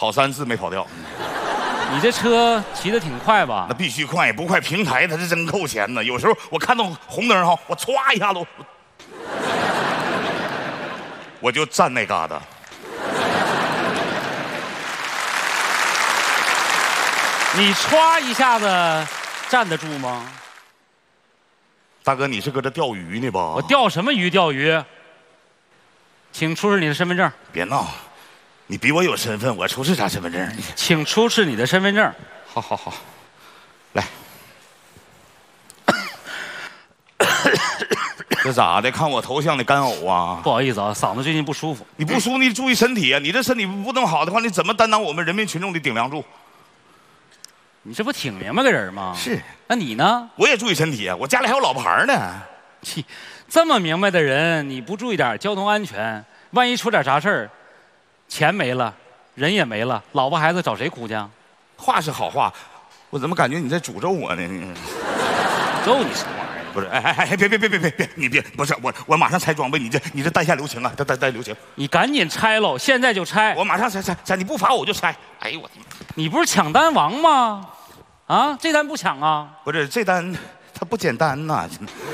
跑3次没跑掉。 你这车骑得挺快吧？ 那必须快，不快平台它是真扣钱呢。有时候我看到红灯哈，我歘一下子，我就站那嘎达。 你歘一下子站得住吗？ 大哥，你是搁这钓鱼呢吧？ 我钓什么鱼？钓鱼。请出示你的身份证。 别闹，你比我有身份，我出示啥身份证？ 请出示你的身份证。 好好好，来。这咋的？看我头像的干呕啊？ 不好意思啊，嗓子最近不舒服。 你不舒服，你注意身体啊！你这身体不能好的话，你怎么担当我们人民群众的顶梁柱？ 你这不挺明白个人吗？ 是。 那你呢？ 我也注意身体啊，我家里还有老婆孩呢。 切，这么明白的人，你不注意点交通安全，万一出点啥事儿，钱没了，人也没了，老婆孩子找谁哭去？ 话是好话，我怎么感觉你在诅咒我呢？ 咒你什么玩意儿？ 不是，哎，别，你别，不是我马上拆装备，你这带下留情啊，带留情。 你赶紧拆喽，现在就拆！ 我马上拆，你不罚我就拆。哎呦我的妈！ 你不是抢单王吗？啊，这单不抢啊？ 不是，这单它不简单呐。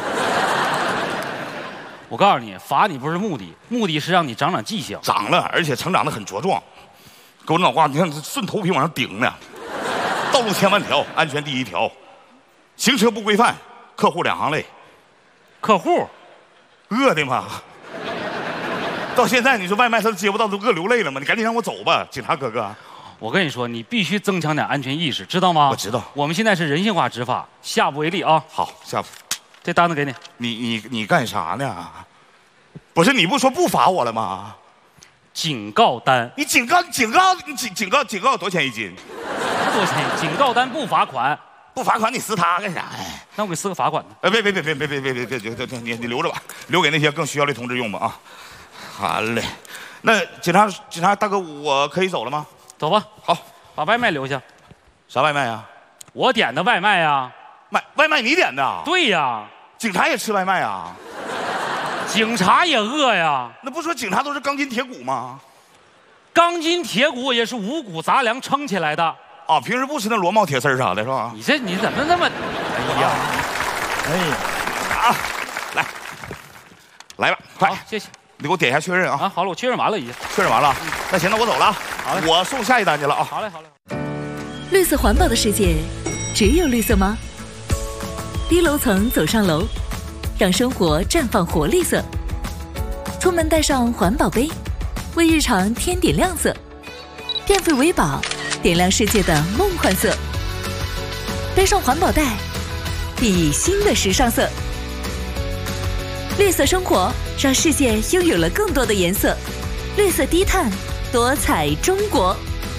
我告诉你，罚你不是目的，目的是让你长长记性。 长了，而且成长得很茁壮。给我脑瓜，你看顺头皮往上顶呢。道路千万条，安全第一条。行车不规范，客户2行泪。 客户， 饿的吗？到现在你说外卖他都接不到，都饿流泪了吗？你赶紧让我走吧，警察哥哥。 我跟你说，你必须增强点安全意识，知道吗？ 我知道。 我们现在是人性化执法，下不为例啊。 好，下不。 这单子给你。 你干啥呢？不是你不说不罚我了吗？ 警告单。 你警告多少钱1斤？ 多少钱？警告单不罚款。 不罚款你撕它干啥呀？ 那我给撕个罚款呢。 别，你留着吧，留给那些更需要的同志用吧啊。好嘞，那警察大哥，我可以走了吗？ 走吧。 好， 把外卖留下。 啥外卖呀？ 我点的外卖呀。 外卖你点的？ 对呀。 警察也吃外卖啊？ 警察也饿呀。 那不说警察都是钢筋铁骨吗？ 钢筋铁骨也是五谷杂粮撑起来的。 啊，平时不吃那螺帽铁丝啥的是吧？ 你怎么那么……哎呀， 啊，来吧，快， 谢谢。 你给我点一下确认啊。 啊，好了，我确认完了已经。 确认完了。那行，那我走了。 好嘞， 我送下一单去了啊。 好嘞。 绿色环保的世界，只有绿色吗？低楼层走上楼，让生活绽放活力色。出门带上环保杯，为日常添点亮色。变废为宝，点亮世界的梦幻色。背上环保袋，熠熠新的时尚色。绿色生活，让世界拥有了更多的颜色。绿色低碳，多彩中国。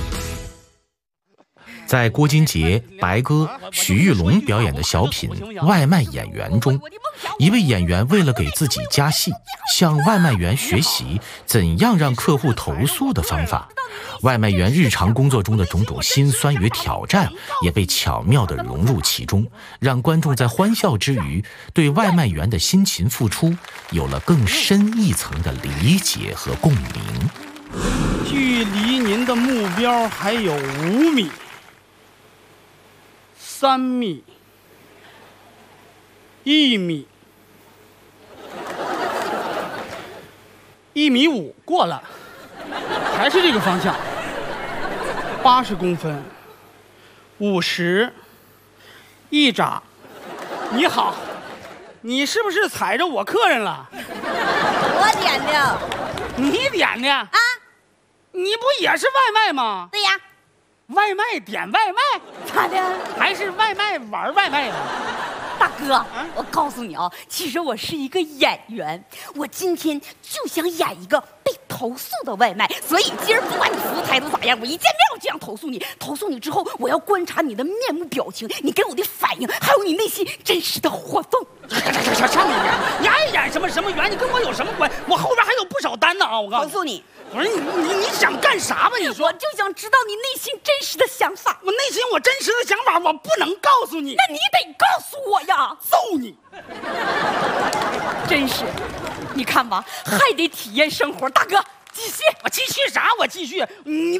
在郭金杰、白鸽、徐玉龙表演的小品《外卖演员》中，一位演员为了给自己加戏，向外卖员学习怎样让客户投诉的方法。外卖员日常工作中的种种辛酸与挑战也被巧妙地融入其中，让观众在欢笑之余，对外卖员的辛勤付出有了更深一层的理解和共鸣。 距离您的目标还有5米。3米，1米，1.5米过了，还是这个方向。80公分，50，一扎。你好，你是不是踩着我客人了？ 我点的。 你点的啊？你不也是外卖吗？ 对呀。 外卖点外卖， 咋的？ 还是外卖玩外卖呢？ 大哥，我告诉你啊，其实我是一个演员，我今天就想演一个被投诉的外卖，所以今儿不管你服务态度咋样，我一见面我就想投诉你。投诉你之后，我要观察你的面目表情，你给我的反应，还有你内心真实的活动。 上你演，你爱演什么员，你跟我有什么关？我后边还有不少单呢啊！我告诉你， 投诉你。 不是你想干啥吧？你说， 我就想知道你内心真实的想法。 我内心我真实的想法，我不能告诉你。 那你得告诉我呀！ 揍你！ 真是，你看吧，还得体验生活。大哥，继续。 我继续啥？我继续。你